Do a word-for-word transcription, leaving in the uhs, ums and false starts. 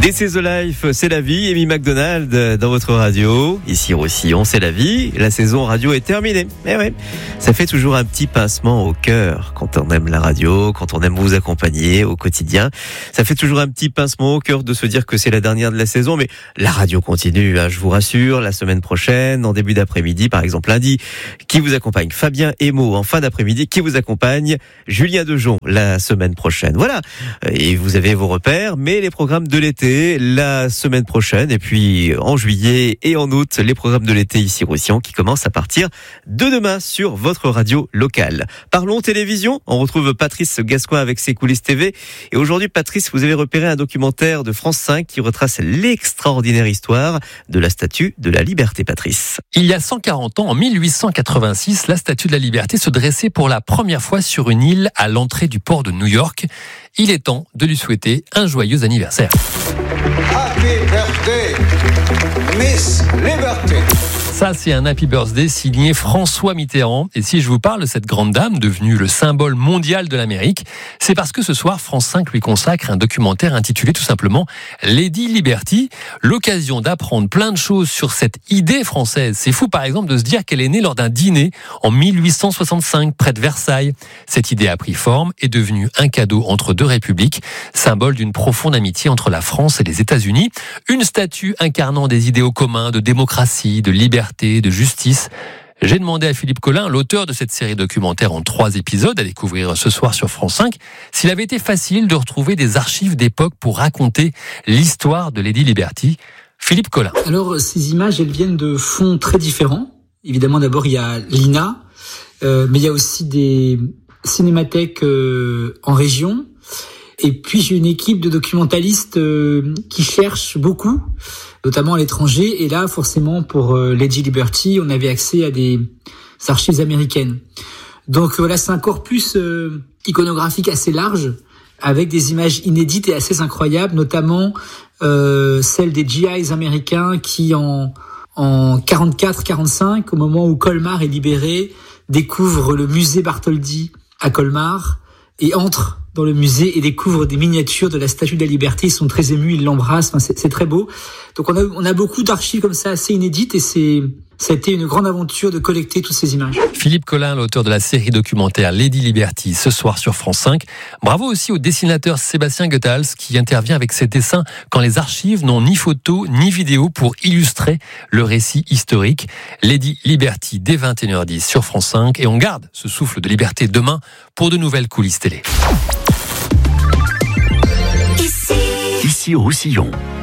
This is the life, c'est la vie. Amy McDonald dans votre radio. Ici Roussillon, c'est la vie. La saison radio est terminée. Eh ouais, ça fait toujours un petit pincement au cœur quand on aime la radio, quand on aime vous accompagner au quotidien. Ça fait toujours un petit pincement au cœur de se dire que c'est la dernière de la saison. Mais la radio continue, hein, je vous rassure. La semaine prochaine, en début d'après-midi, par exemple lundi, qui vous accompagne Fabien Emo. En fin d'après-midi, qui vous accompagne Julien Dejon la semaine prochaine. Voilà. Et vous avez vos repères, mais les programmes de l'été la semaine prochaine, et puis en juillet et en août, les programmes de l'été ici Roussillon qui commencent à partir de demain sur votre radio locale. Parlons télévision, on retrouve Patrice Gascoin avec ses coulisses T V. Et aujourd'hui, Patrice, vous avez repéré un documentaire de France cinq qui retrace l'extraordinaire histoire de la Statue de la Liberté, Patrice. Il y a cent quarante ans, en mille huit cent quatre-vingt-six, la Statue de la Liberté se dressait pour la première fois sur une île à l'entrée du port de New York. Il est temps de lui souhaiter un joyeux anniversaire. Happy birthday, Miss Liberty. Ça, c'est un Happy Birthday signé François Mitterrand. Et si je vous parle de cette grande dame, devenue le symbole mondial de l'Amérique, c'est parce que ce soir, France cinq lui consacre un documentaire intitulé tout simplement Lady Liberty. L'occasion d'apprendre plein de choses sur cette idée française. C'est fou, par exemple, de se dire qu'elle est née lors d'un dîner en mille huit cent soixante-cinq, près de Versailles. Cette idée a pris forme, est devenue un cadeau entre deux républiques, symbole d'une profonde amitié entre la France et les États-Unis. Une statue incarnant des idéaux communs de démocratie, de liberté, de justice. J'ai demandé à Philippe Collin, l'auteur de cette série documentaire en trois épisodes à découvrir ce soir sur France cinq, s'il avait été facile de retrouver des archives d'époque pour raconter l'histoire de Lady Liberty. Philippe Collin. Alors, ces images, elles viennent de fonds très différents. Évidemment, d'abord, il y a l'I N A, euh, mais il y a aussi des cinémathèques euh, en région. Et puis, j'ai une équipe de documentalistes euh, qui cherchent beaucoup, notamment à l'étranger. Et là, forcément, pour euh, Lady Liberty, on avait accès à des archives américaines. Donc voilà, c'est un corpus euh, iconographique assez large, avec des images inédites et assez incroyables, notamment euh, celles des G Is américains qui, en, en quarante-quatre quarante-cinq, au moment où Colmar est libéré, découvrent le musée Bartholdi à Colmar et entrent dans le musée et découvrent des miniatures de la Statue de la Liberté. Ils sont très émus, ils l'embrassent. Enfin, c'est, c'est très beau. Donc on a, on a beaucoup d'archives comme ça assez inédites et c'est, ça a été une grande aventure de collecter toutes ces images. Philippe Collin, l'auteur de la série documentaire Lady Liberty, ce soir sur France cinq. Bravo aussi au dessinateur Sébastien Goethals qui intervient avec ses dessins quand les archives n'ont ni photos ni vidéos pour illustrer le récit historique. Lady Liberty dès vingt et une heures dix sur France cinq et on garde ce souffle de liberté demain pour de nouvelles coulisses télé. Ici Roussillon.